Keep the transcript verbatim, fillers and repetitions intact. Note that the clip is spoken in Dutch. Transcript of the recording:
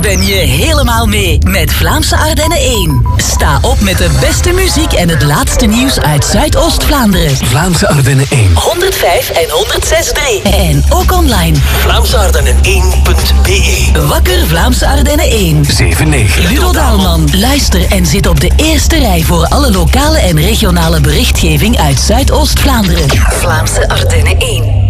ben je helemaal mee met Vlaamse Ardennen één. Sta op met de beste muziek en het laatste nieuws uit Zuidoost-Vlaanderen. Vlaamse Ardennen één. honderdvijf en honderdzes komma drie. En ook online. Vlaamse Ardennen één punt b e. Wakker Vlaamse Ardennen één. zeven negen. Ludo Daalman. Luister en zit op de eerste rij voor alle lokale en regionale berichtgeving uit Zuidoost-Vlaanderen. Vlaamse Ardennen één.